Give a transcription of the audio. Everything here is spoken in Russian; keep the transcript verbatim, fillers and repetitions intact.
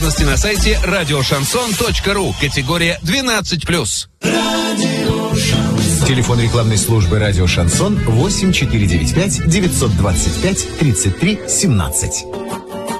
на сайте радиошансон точка ру. Категория двенадцать плюс. Телефон рекламной службы «Радио Шансон» восемь четыре девять пять девятьсот двадцать пять тридцать три семнадцать.